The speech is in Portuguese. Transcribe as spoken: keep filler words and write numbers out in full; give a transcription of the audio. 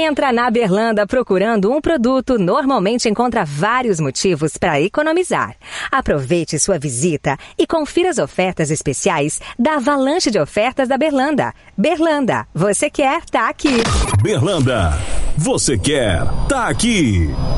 Entra na Berlanda procurando um produto, normalmente encontra vários motivos para economizar. Aproveite sua visita e confira as ofertas especiais da avalanche de ofertas da Berlanda. Berlanda, você quer, tá aqui. Berlanda, você quer, tá aqui.